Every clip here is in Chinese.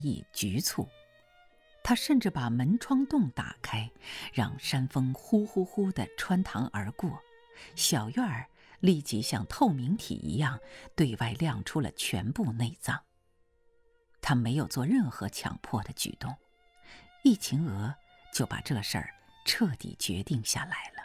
意局促。他甚至把门窗洞打开，让山风呼呼呼地穿堂而过，小院儿立即像透明体一样对外亮出了全部内脏。他没有做任何强迫的举动，易秦娥就把这事儿彻底决定下来了。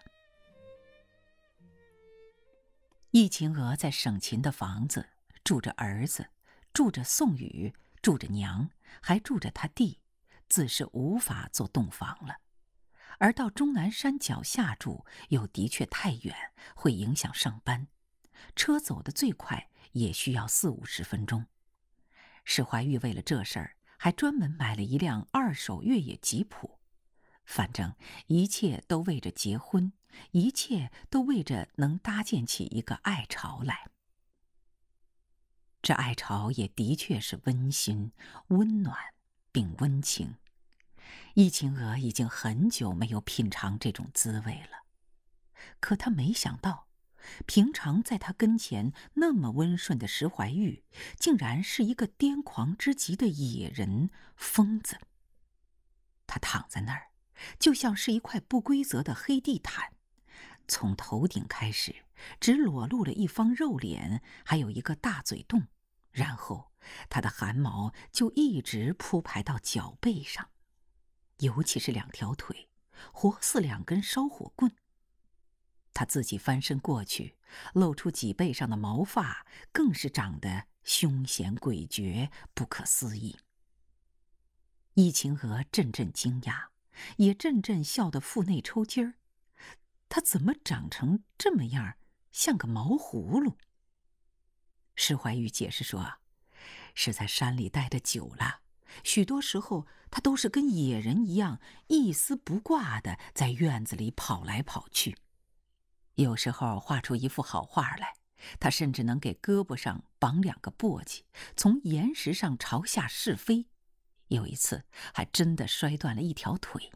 易秦娥在省勤的房子住着儿子，住着宋宇，住着娘，还住着他弟，自是无法做洞房了。而到终南山脚下住又的确太远，会影响上班，车走得最快也需要40-50分钟。史怀玉为了这事儿还专门买了一辆2手越野吉普。反正一切都为着结婚，一切都为着能搭建起一个爱巢来。这爱巢也的确是温馨、温暖并温情。易秦娥已经很久没有品尝这种滋味了，可她没想到，平常在她跟前那么温顺的石怀玉，竟然是一个癫狂之极的野人、疯子。他躺在那儿，就像是一块不规则的黑地毯，从头顶开始，只裸露了一方肉脸，还有一个大嘴洞，然后他的汗毛就一直铺排到脚背上，尤其是2条腿，活似2根烧火棍。他自己翻身过去，露出脊背上的毛发，更是长得凶险诡谲，不可思议。易秦娥阵阵惊讶，也阵阵笑得腹内抽筋儿。他怎么长成这么样，像个毛葫芦？石怀玉解释说，是在山里待得久了，许多时候他都是跟野人一样，一丝不挂的在院子里跑来跑去。有时候画出一幅好画来，他甚至能给胳膊上绑2个簸箕，从岩石上朝下试飞。有一次还真的摔断了1条腿。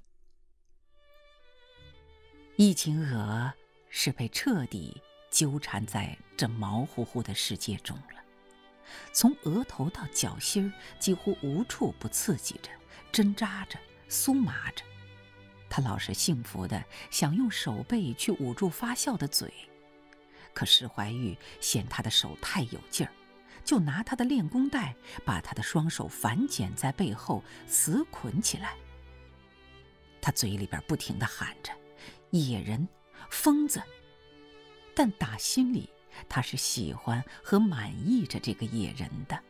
易秦娥是被彻底纠缠在这毛乎乎的世界中了，从额头到脚心几乎无处不刺激着、针扎着、酥麻着。他老是幸福的想用手背去捂住发笑的嘴，可石怀玉嫌他的手太有劲儿，就拿他的练功带把他的双手反剪在背后，死捆起来。他嘴里边不停地喊着野人、疯子，但打心里他是喜欢和满意着这个野人的。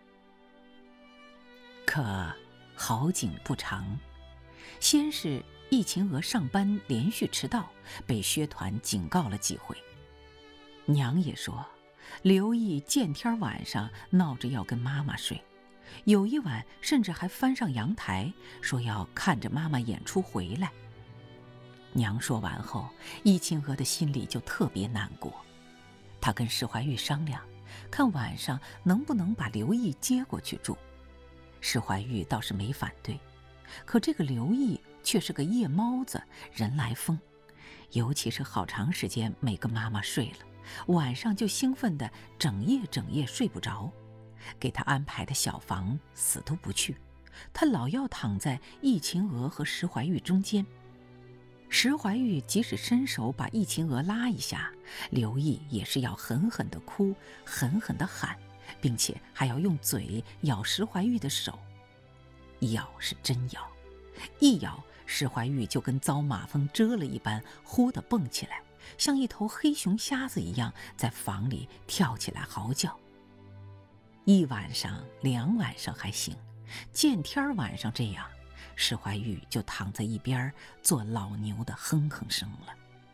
可好景不长，先是易秦娥上班连续迟到，被薛团警告了几回。娘也说，刘毅见天晚上闹着要跟妈妈睡，有一晚甚至还翻上阳台，说要看着妈妈演出回来。娘说完后，易秦娥的心里就特别难过。她跟石怀玉商量，看晚上能不能把刘毅接过去住。石怀玉倒是没反对，可这个刘毅却是个夜猫子，人来疯，尤其是好长时间没跟妈妈睡了，晚上就兴奋的整夜睡不着，给他安排的小房死都不去，他老要躺在易秦娥和石怀玉中间。石怀玉即使伸手把易秦娥拉一下，刘毅也是要狠狠地哭，狠狠地喊，并且还要用嘴咬石怀玉的手。咬是真咬，一咬石怀玉就跟遭马蜂蛰了一般，忽地蹦起来，像一头黑熊瞎子一样在房里跳起来嚎叫。1晚上2晚上还行，见天晚上这样，石怀玉就躺在一边做老牛的哼哼声了。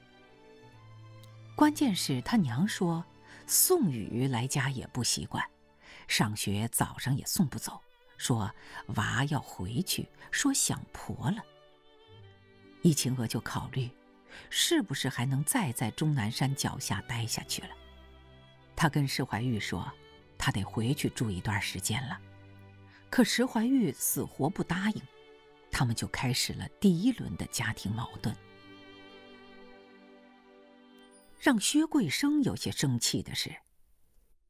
关键是他娘说，宋宇来家也不习惯，上学早上也送不走，说娃要回去，说想婆了。易秦娥就考虑，是不是还能再在终南山脚下待下去了。她跟石怀玉说，她得回去住一段时间了。可石怀玉死活不答应，他们就开始了第1轮的家庭矛盾。让薛桂生有些生气的是，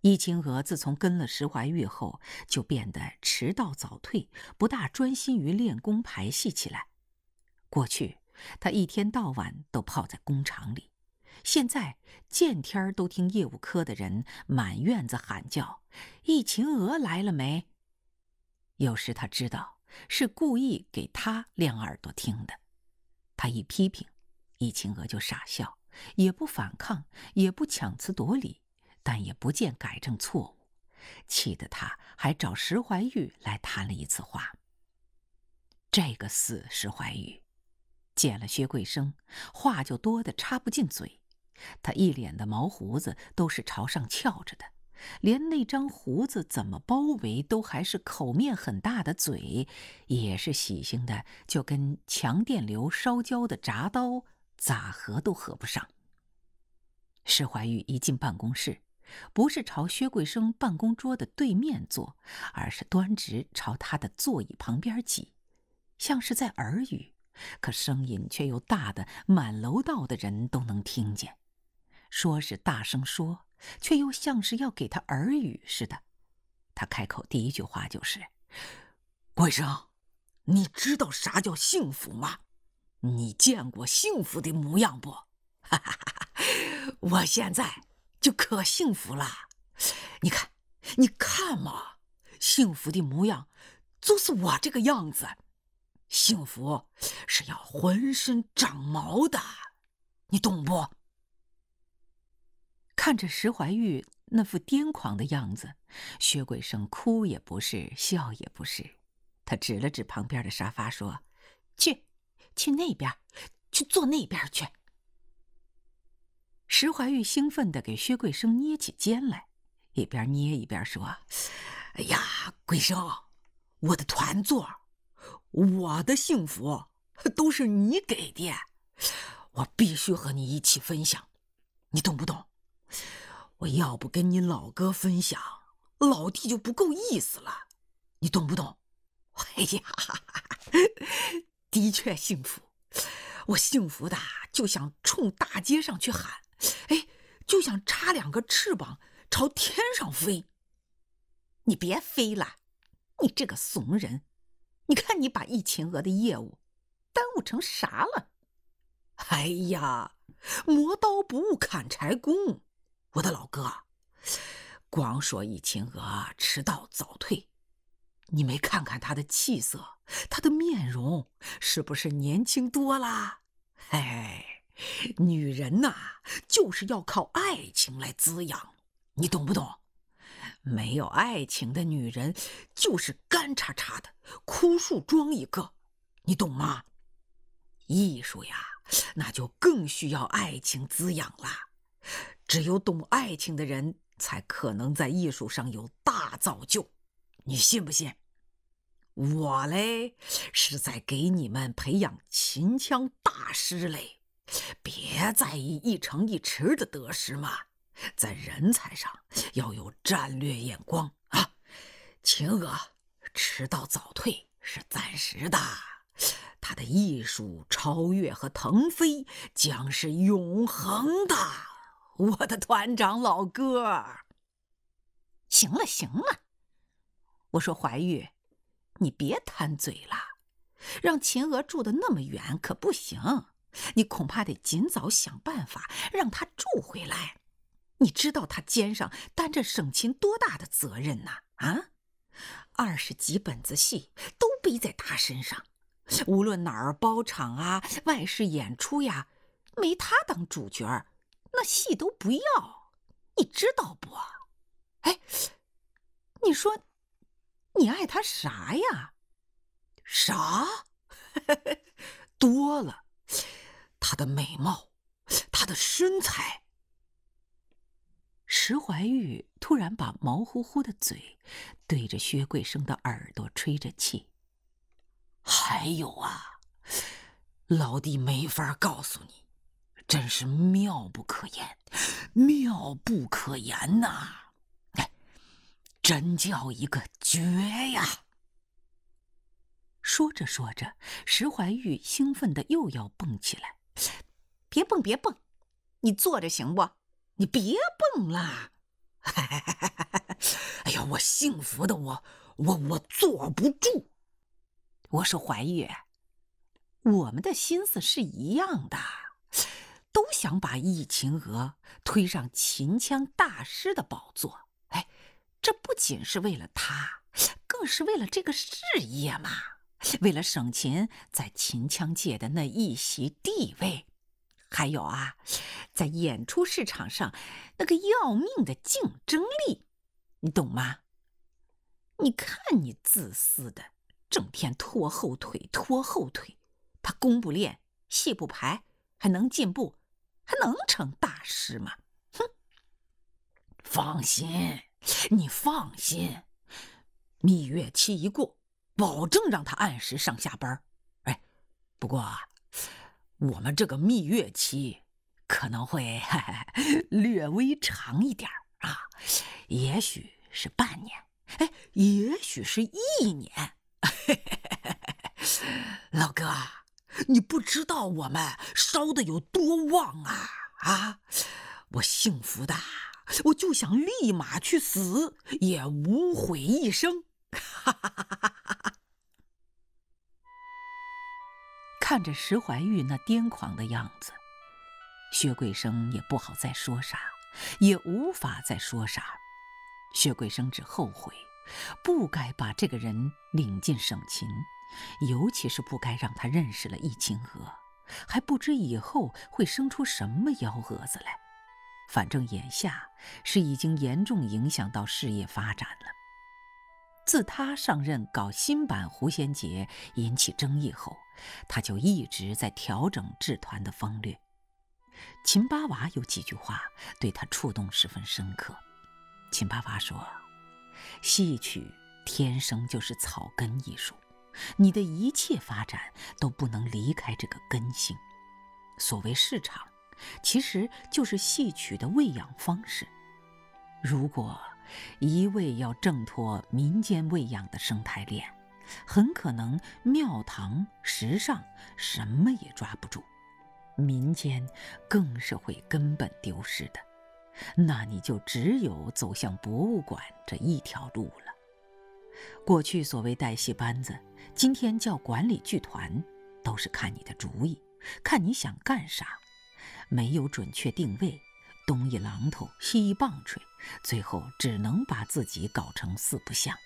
易清娥自从跟了石怀玉后，就变得迟到早退，不大专心于练功排戏起来。过去他一天到晚都泡在工厂里，现在见天都听业务科的人满院子喊叫：“易清娥来了没？”有时他知道是故意给他亮耳朵听的。他一批评，易清娥就傻笑，也不反抗，也不强词夺理，但也不见改正错误，气得他还找石怀玉来谈了一次话。这个死石怀玉见了薛桂生，话就多得插不进嘴。他一脸的毛胡子都是朝上翘着的，连那张胡子怎么包围都还是口面很大的嘴，也是喜庆的，就跟强电流烧焦的铡刀咋合都合不上。石怀玉一进办公室，不是朝薛桂生办公桌的对面坐，而是端直朝他的座椅旁边挤，像是在耳语，可声音却又大得满楼道的人都能听见。说是大声说，却又像是要给他耳语似的。他开口第一句话就是：“桂生，你知道啥叫幸福吗？你见过幸福的模样不？哈哈哈！我现在就可幸福了。你看，你看嘛，幸福的模样就是我这个样子。幸福是要浑身长毛的，你懂不？”看着石怀玉那副癫狂的样子，薛桂生哭也不是，笑也不是。他指了指旁边的沙发说：“去那边，去坐那边去。”石怀玉兴奋地给薛桂生捏起肩来，一边捏一边说：“哎呀，桂生，我的团座，我的幸福都是你给的，我必须和你一起分享，你懂不懂？我要不跟你老哥分享，老弟就不够意思了，你懂不懂？哎呀，的确幸福，我幸福的就想冲大街上去喊，哎，就想插两个翅膀朝天上飞。你别飞了，你这个怂人，你看你把易清娥的业务耽误成啥了？哎呀，磨刀不误砍柴工，我的老哥，光说易清娥迟到早退，你没看看她的气色，她的面容是不是年轻多啦？哎，女人呐，就是要靠爱情来滋养，你懂不懂？没有爱情的女人就是干叉叉的，枯树桩一个，你懂吗？艺术呀，那就更需要爱情滋养了。只有懂爱情的人，才可能在艺术上有大造就。你信不信？我嘞，是在给你们培养秦腔大师嘞。别在意一城一池的得失嘛，在人才上要有战略眼光啊。秦娥迟到早退是暂时的，他的艺术超越和腾飞将是永恒的，我的团长老哥。行了行了，我说怀玉，你别贪嘴了，让秦娥住得那么远可不行，你恐怕得尽早想办法让她住回来。你知道她肩上担着省琴多大的责任呐？啊，20几本子戏都背在她身上，无论哪儿包场啊、外事演出呀，没她当主角，那戏都不要，你知道不？哎，你说你爱她啥呀？啥？多了，她的美貌，她的身材。石怀玉突然把毛乎乎的嘴对着薛桂生的耳朵吹着气。还有啊，老弟没法告诉你，真是妙不可言，妙不可言呐！哎，真叫一个绝呀！说着说着，石怀玉兴奋的又要蹦起来。别蹦别蹦，你坐着行不？你别蹦啦！ 哎呀，我幸福的我坐不住。 我说怀玉，我们的心思是一样的，都想把易秦娥推上秦腔大师的宝座。哎，这不仅是为了他，更是为了这个事业嘛，为了省秦在秦腔界的那一席地位，还有啊，在演出市场上那个要命的竞争力，你懂吗？你看你自私的，整天拖后腿，他功不练，戏不排，还能进步，还能成大师吗？哼！ 放心，你放心，蜜月期一过，保证让他按时上下班。哎，不过我们这个蜜月期可能会略微长一点啊，也许是半年，哎，也许是1年。老哥，你不知道我们烧的有多旺啊！啊，我幸福的，我就想立马去死，也无悔一生。 看着石怀玉那癫狂的样子，薛桂生也不好再说啥，也无法再说啥。薛桂生只后悔，不该把这个人领进省秦，尤其是不该让他认识了易秦娥，还不知以后会生出什么幺蛾子来。反正眼下是已经严重影响到事业发展了。自他上任搞新版《狐仙节》引起争议后，他就一直在调整制团的方略。秦八娃有几句话对他触动十分深刻。秦八娃说，戏曲天生就是草根艺术，你的一切发展都不能离开这个根性。所谓市场，其实就是戏曲的喂养方式。如果一味要挣脱民间喂养的生态链，很可能庙堂时尚什么也抓不住，民间更是会根本丢失的。那你就只有走向博物馆这一条路了。过去所谓带戏班子，今天叫管理剧团，都是看你的主意，看你想干啥，没有准确定位，东一榔头西一棒槌，最后只能把自己搞成四不像。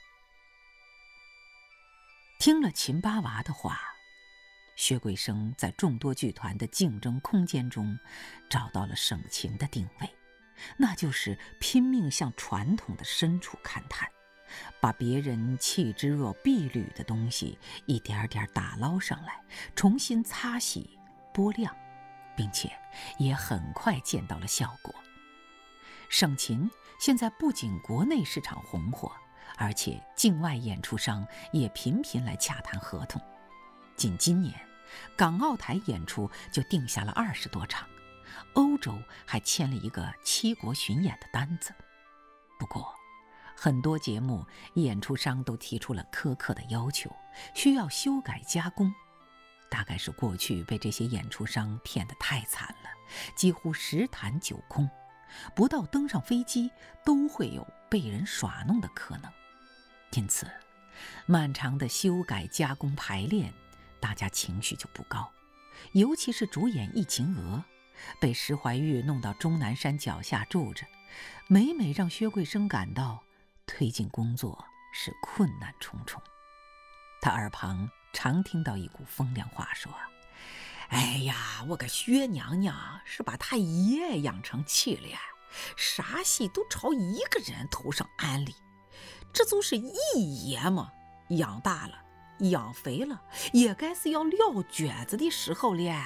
听了秦八娃的话，薛桂生在众多剧团的竞争空间中找到了省秦的定位，那就是拼命向传统的深处勘探，把别人弃之若敝履的东西一点点打捞上来，重新擦洗剥亮，并且也很快见到了效果。省秦现在不仅国内市场红火，而且境外演出商也频频来洽谈合同。仅今年，港澳台演出就定下了20多场，欧洲还签了一个7国巡演的单子。不过，很多节目演出商都提出了苛刻的要求，需要修改加工。大概是过去被这些演出商骗得太惨了，几乎10谈9空，不到登上飞机都会有被人耍弄的可能。因此，漫长的修改加工排练，大家情绪就不高。尤其是主演易秦娥，被石怀玉弄到终南山脚下住着，每每让薛桂生感到推进工作是困难重重。他耳旁常听到一股风凉话说， 哎呀，我个薛娘娘是把她爷养成气了，啥戏都朝一个人头上安利，这就是一爷嘛，养大了养肥了，也该是要撂蹶子的时候了。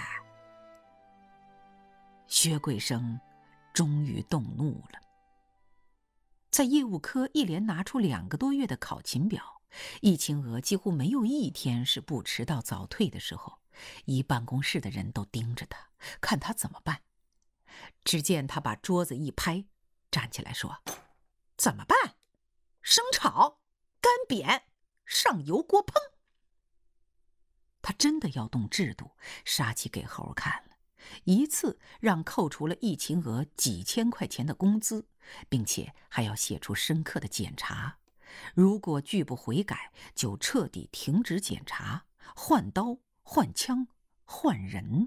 薛桂生终于动怒了。在业务科一连拿出2个多月的考勤表，易秦娥几乎没有一天是不迟到早退的时候，一办公室的人都盯着他，看他怎么办。只见他把桌子一拍，站起来说， 怎么办？生炒、干煸、上油锅烹。 他真的要动制度，杀鸡给猴看了， 一次让扣除了易秦娥几千块钱的工资，并且还要写出深刻的检查，如果拒不悔改，就彻底停止检查，换刀、换枪、换人。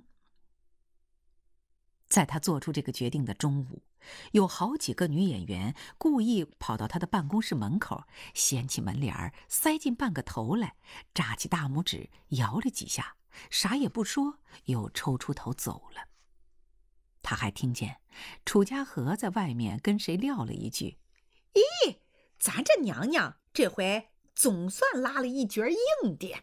在他做出这个决定的中午，有好几个女演员故意跑到他的办公室门口，掀起门帘，塞进半个头来，扎起大拇指，摇了几下，啥也不说，又抽出头走了。他还听见楚家和在外面跟谁撂了一句：“ 咦，咱这娘娘这回总算拉了一角硬的。”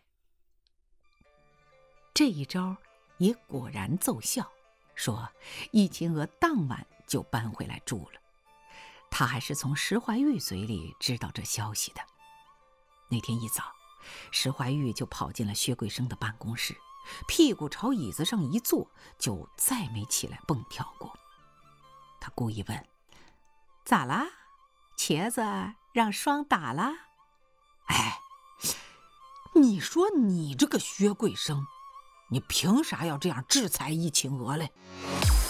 这一招也果然奏效，说易秦娥当晚就搬回来住了。他还是从石怀玉嘴里知道这消息的。那天一早，石怀玉就跑进了薛桂生的办公室，屁股朝椅子上一坐，就再没起来蹦跳过。他故意问：“咋啦？茄子让霜打啦？” 哎，你说你这个薛桂生，你凭啥要这样制裁易秦娥嘞？